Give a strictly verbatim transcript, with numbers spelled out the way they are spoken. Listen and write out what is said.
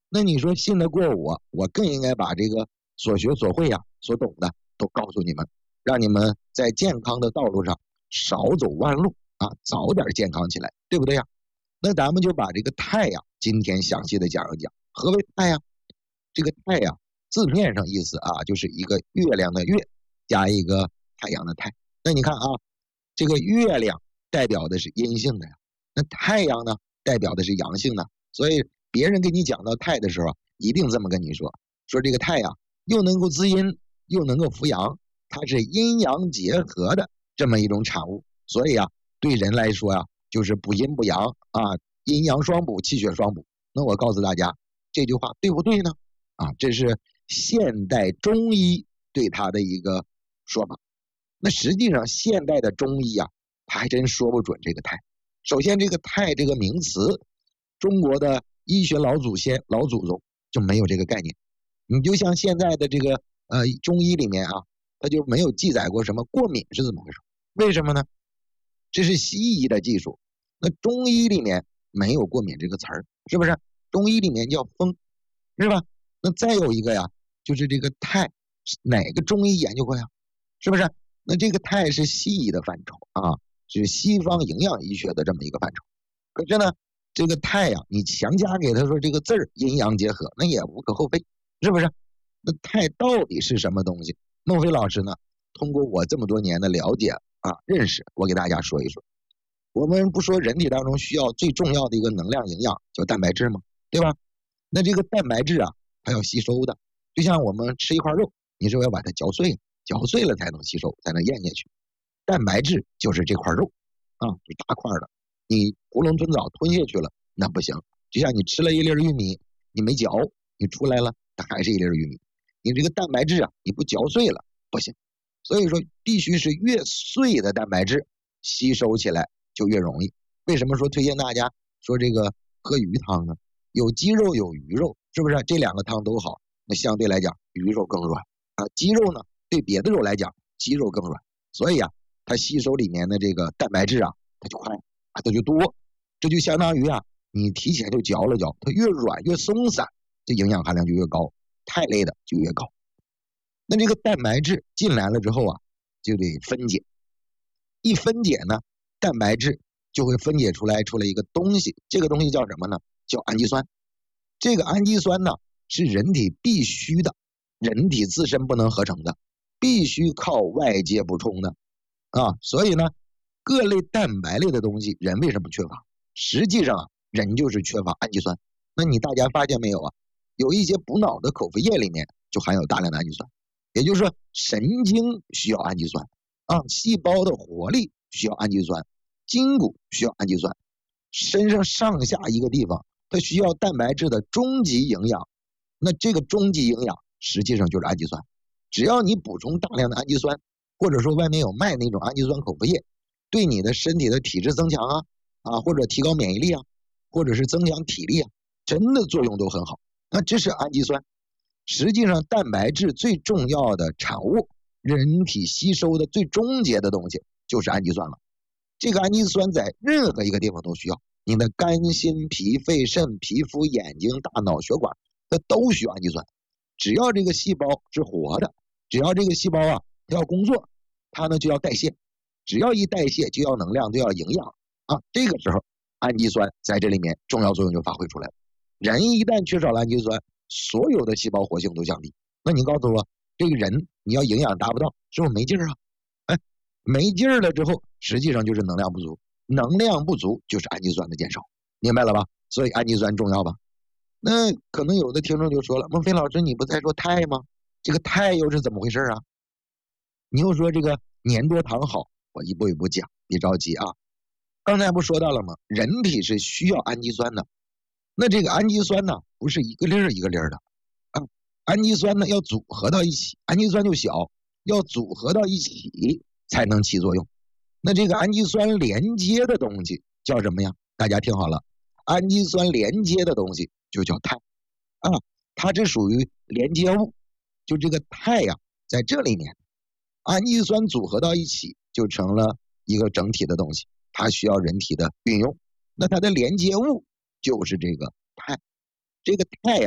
那你说信得过我，我更应该把这个所学所会呀、所懂的都告诉你们，让你们在健康的道路上少走弯路啊，早点健康起来，对不对呀？那咱们就把这个太阳今天详细的讲一讲。何为太阳？这个太阳字面上意思啊，就是一个月亮的月加一个太阳的太。那你看啊，这个月亮代表的是阴性的呀，那太阳呢代表的是阳性的。所以别人跟你讲到太的时候，一定这么跟你说，说这个太阳又能够滋阴，又能够扶阳，它是阴阳结合的这么一种产物。所以啊，对人来说呀、啊，就是补阴补阳啊，阴阳双补，气血双补。那我告诉大家，这句话对不对呢？啊，这是现代中医对它的一个说法。那实际上现代的中医啊，他还真说不准这个太。首先，这个太这个名词，中国的医学老祖先、老祖宗就没有这个概念。你就像现在的这个呃中医里面啊，他就没有记载过什么过敏是怎么回事？为什么呢？这是西医的技术，那中医里面没有过敏这个词儿，是不是？中医里面叫风，是吧？那再有一个呀，就是这个太，哪个中医研究过呀？是不是？那这个太是西医的范畴啊，是西方营养医学的这么一个范畴。可是呢，这个太阳你强加给他说这个字儿阴阳结合，那也无可厚非，是不是？那太到底是什么东西？孟非老师呢，通过我这么多年的了解啊认识，我给大家说一说。我们不说人体当中需要最重要的一个能量营养叫蛋白质吗？对吧？那这个蛋白质啊，它要吸收的，就像我们吃一块肉，你是不是要把它嚼碎，嚼碎了才能吸收，才能咽下去。蛋白质就是这块肉啊，一大块的，你囫囵吞枣吞下去了，那不行。就像你吃了一粒玉米，你没嚼，你出来了，它还是一粒玉米。你这个蛋白质啊，你不嚼碎了不行。所以说，必须是越碎的蛋白质吸收起来就越容易。为什么说推荐大家说这个喝鱼汤呢？有鸡肉有鱼肉，是不是？这两个汤都好，那相对来讲鱼肉更软啊，鸡肉呢对别的肉来讲鸡肉更软，所以啊，它吸收里面的这个蛋白质啊，它就快啊，它就多。这就相当于啊，你提前就嚼了嚼，它越软越松散，这营养含量就越高，肽类的就越高。那这个蛋白质进来了之后啊，就得分解，一分解呢，蛋白质就会分解出来出来一个东西，这个东西叫什么呢？叫氨基酸。这个氨基酸呢是人体必须的，人体自身不能合成的，必须靠外界补充的啊。所以呢，各类蛋白类的东西人为什么缺乏？实际上啊，人就是缺乏氨基酸。那你大家发现没有啊？有一些补脑的口服液里面就含有大量的氨基酸，也就是说神经需要氨基酸啊，细胞的活力需要氨基酸，筋骨需要氨基酸，身上上下一个地方它需要蛋白质的终极营养，那这个终极营养实际上就是氨基酸。只要你补充大量的氨基酸，或者说外面有卖那种氨基酸口服液，对你的身体的体质增强啊啊，或者提高免疫力啊，或者是增强体力啊，真的作用都很好。那这是氨基酸。实际上蛋白质最重要的产物，人体吸收的最终结的东西就是氨基酸了。这个氨基酸在任何一个地方都需要，你的肝心脾肺肾皮肤眼睛大脑血管，它都需要氨基酸。只要这个细胞是活的，只要这个细胞啊它要工作，它呢就要代谢，只要一代谢就要能量，就要营养啊。这个时候氨基酸在这里面重要作用就发挥出来了。人一旦缺少了氨基酸，所有的细胞活性都降低。那你告诉我，这个人你要营养达不到，是不是没劲儿啊？哎，没劲儿了之后，实际上就是能量不足，能量不足就是氨基酸的减少，明白了吧？所以氨基酸重要吧？那可能有的听众就说了，孟非老师，你不在说肽吗？这个肽又是怎么回事啊？你又说这个粘多糖好，我一步一步讲，别着急啊。刚才不说到了吗？人体是需要氨基酸的，那这个氨基酸呢，不是一个粒儿一个粒儿的啊，氨基酸呢要组合到一起，氨基酸就小，要组合到一起才能起作用。那这个氨基酸连接的东西叫什么呀？大家听好了，氨基酸连接的东西就叫肽啊，它这属于连接物，就这个肽呀，在这里面，氨基酸组合到一起就成了一个整体的东西，它需要人体的运用。那它的连接物就是这个肽，这个肽呀。